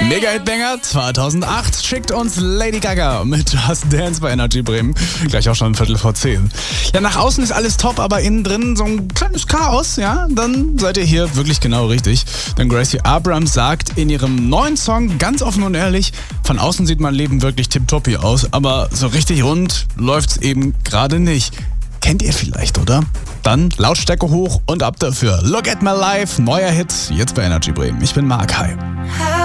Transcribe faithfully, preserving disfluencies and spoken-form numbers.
Mega-Hit-Banger zweitausendacht schickt uns Lady Gaga mit Just Dance bei Energy Bremen. Gleich auch schon ein Viertel vor zehn. Ja, nach außen ist alles top, aber innen drin so ein kleines Chaos, ja? Dann seid ihr hier wirklich genau richtig. Denn Gracie Abrams sagt in ihrem neuen Song ganz offen und ehrlich, von außen sieht mein Leben wirklich tipptoppi aus, aber so richtig rund läuft's eben gerade nicht. Kennt ihr vielleicht, oder? Dann Lautstärke hoch und ab dafür. Look at my life, neuer Hit, jetzt bei Energy Bremen. Ich bin Mark, hi.